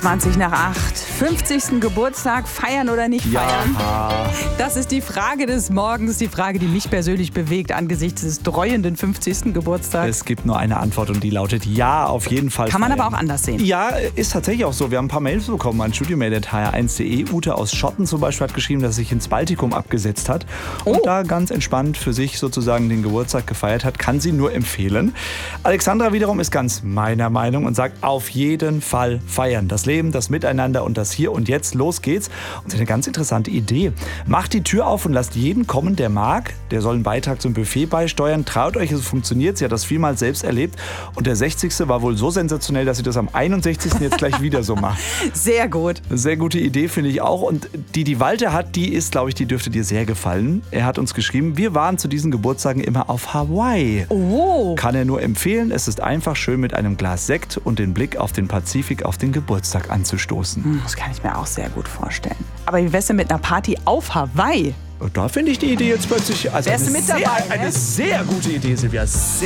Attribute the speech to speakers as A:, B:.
A: 20 nach 8. 50. Geburtstag, feiern oder nicht feiern?
B: Ja.
A: Das ist die Frage des Morgens, die Frage, die mich persönlich bewegt angesichts des dreuenden 50. Geburtstags.
B: Es gibt nur eine Antwort und die lautet ja, auf jeden Fall.
A: Kann man
B: feiern.
A: aber auch anders sehen.
B: Ja, ist tatsächlich auch so. Wir haben ein paar Mails bekommen an studiomail.hr1.de. Ute aus Schotten zum Beispiel hat geschrieben, dass er sich ins Baltikum abgesetzt hat und da ganz entspannt für sich sozusagen den Geburtstag gefeiert hat. Kann sie nur empfehlen. Alexandra wiederum ist ganz meiner Meinung und sagt, auf jeden Fall feiern. Das Leben, das Miteinander und das Hier und Jetzt. Los geht's. Und sie hat eine ganz interessante Idee. Macht die Tür auf und lasst jeden kommen, der mag. Der soll einen Beitrag zum Buffet beisteuern. Traut euch, es funktioniert. Sie hat das vielmals selbst erlebt. Und der 60. war wohl so sensationell, dass sie das am 61. jetzt gleich wieder so macht.
A: Sehr gut.
B: Eine sehr gute Idee, finde ich auch. Und die Walter hat, die ist, glaube ich, die dürfte dir sehr gefallen. Er hat uns geschrieben, wir waren zu diesen Geburtstagen immer auf Hawaii.
A: Oh.
B: Kann er nur empfehlen. Es ist einfach schön, mit einem Glas Sekt und den Blick auf den Pazifik auf den Geburtstag anzustoßen.
A: Das kann ich mir auch sehr gut vorstellen. Aber wie wär's denn mit einer Party auf Hawaii?
B: Und da finde ich die Idee jetzt plötzlich
A: Wärst du mit dabei,
B: eine
A: ne?
B: sehr gute Idee, Silvia.